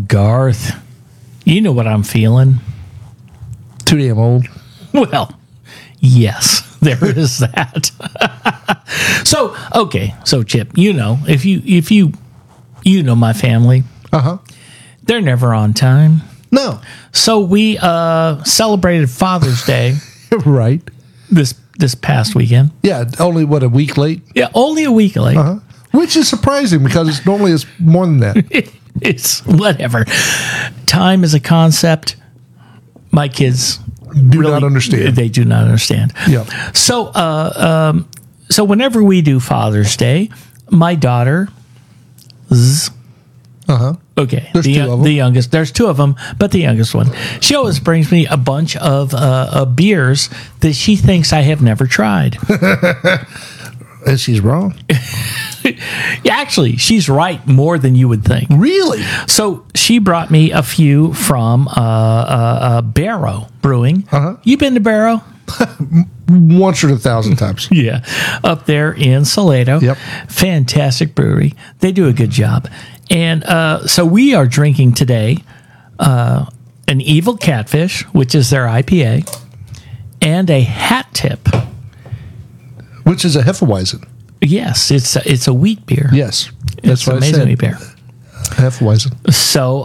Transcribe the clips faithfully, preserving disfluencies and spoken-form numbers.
Garth, you know what I'm feeling. Too damn old. Well, yes, there is that. So, okay, so Chip, you know, if you if you you know my family, Uh huh. they're never on time. No. So we uh, celebrated Father's Day Right. this this past weekend. Yeah. Only what, a week late. Yeah, only a week late. Uh huh. Which is surprising because it's normally it's more than that. It's whatever. Time is a concept. My kids Do not understand. They do not understand. Yeah. So, uh, um, so whenever we do Father's Day, my daughter, Z, Uh huh. okay, There's the, two of them. the youngest. There's two of them, but the youngest one, she always brings me a bunch of uh, uh, beers that she thinks I have never tried. And she's wrong. Yeah, actually, she's right more than you would think. Really? So she brought me a few from uh, uh, uh, Barrow Brewing. Uh-huh. You been to Barrow? Once or a thousand times. Yeah, up there in Salado. Yep. Fantastic brewery. They do a good job. And uh, so we are drinking today uh, an Evil Catfish, which is their I P A, and a Hat Tip. Which is a Hefeweizen. Yes, it's a, it's a wheat beer. Yes. That's It's what I amazing said. wheat beer. Hefeweizen. So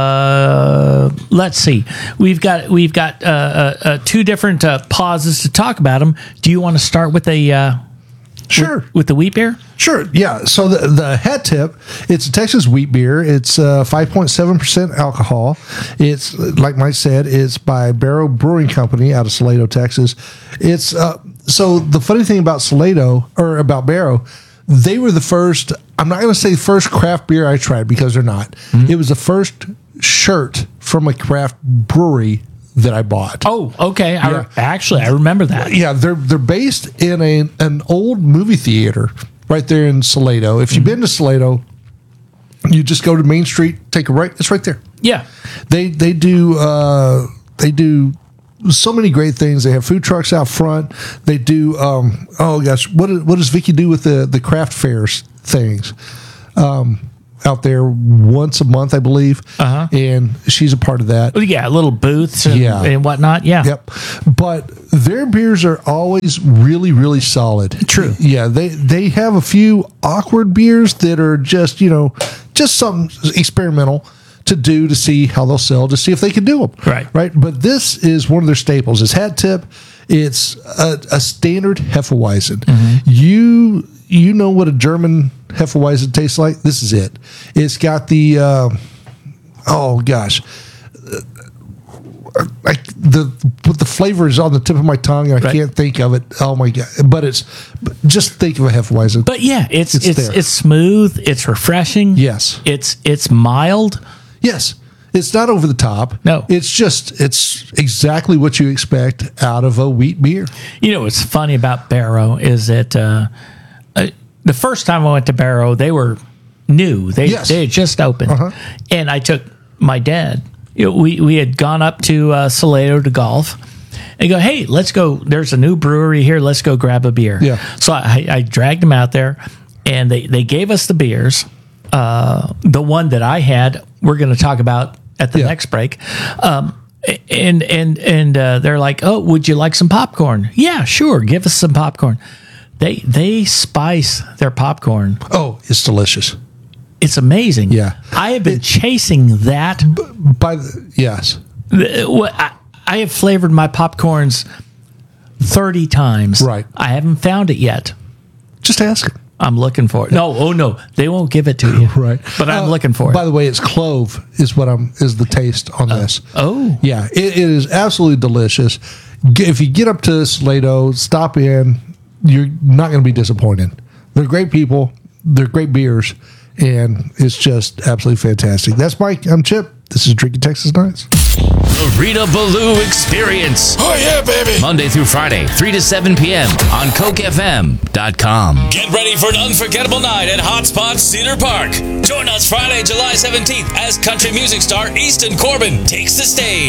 uh, let's see. We've got we've got uh, uh, uh, two different uh, pauses to talk about them. Do you want to start with the uh, Sure. with, with the wheat beer? Sure. Yeah. So the, the Hat Tip, it's a Texas wheat beer. It's uh, five point seven percent alcohol. It's, like Mike said, it's by Barrow Brewing Company out of Salado, Texas. It's uh, so the funny thing about Salado, or about Barrow, they were the first, I'm not going to say first craft beer I tried because they're not. Mm-hmm. It was the first shirt from a craft brewery that I bought. Oh, okay. I, Yeah. Actually, I remember that. Yeah, they're they're based in a an old movie theater right there in Salado. If you've been to Salado, you just go to Main Street, take a right. It's right there. Yeah. They they do uh, they do so many great things. They have food trucks out front. They do um, oh gosh, what what does Vicky do with the the craft fairs things? Um, out there once a month, I believe, Uh-huh. and she's a part of that. Yeah, little booths and, Yeah. and whatnot. Yeah. Yep. But their beers are always really, really solid. True. Yeah. They they have a few awkward beers that are just, you know, just something experimental to do to see how they'll sell, to see if they can do them. Right. Right. But this is one of their staples. It's Hat Tip. It's a, a standard Hefeweizen. Mm-hmm. You you know what a German Hefeweizen tastes like? This is it. It's got the, uh, oh gosh. I, the the flavor is on the tip of my tongue. And I Right. can't think of it. Oh my god! But it's but just think of a Hefeweizen. But yeah, it's It's it's it's, there. smooth. It's refreshing. Yes. It's it's mild. Yes, it's not over the top. No. it's just it's exactly what you expect out of a wheat beer. You know what's funny about Barrow is that uh, uh, the first time I went to Barrow, they were new. They Yes. they had just opened, Uh-huh. and I took my dad. You know, we we had gone up to uh, Salado to golf. And go, hey, let's go. There's a new brewery here. Let's go grab a beer. Yeah. So I, I dragged them out there, and they, they gave us the beers. Uh, the one that I had, we're going to talk about at the Yeah. next break. Um, and and and uh, they're like, oh, would you like some popcorn? Yeah, sure. Give us some popcorn. They they spice their popcorn. Oh, it's delicious. It's amazing. Yeah. I have been chasing that. By the, yes, Uh, what- I, I have flavored my popcorns thirty times. Right. I haven't found it yet. just ask it. I'm looking for it. No, oh no, they won't give it to you. Right, But I'm Uh, looking for By it. the way, it's clove is what I'm is the taste on this. Oh, Yeah, it, it is absolutely delicious. G- If you get up to Salado, stop in. You're not going to be disappointed. They're great people. They're great beers, and it's just absolutely fantastic. That's Mike. I'm Chip. This is Drinking Texas Nights. The Rita Ballou Experience. Oh, yeah, baby. Monday through Friday, three to seven p.m. on Coke F M dot com. Get ready for an unforgettable night at Hotspot Cedar Park. Join us Friday, July seventeenth as country music star Easton Corbin takes the stage.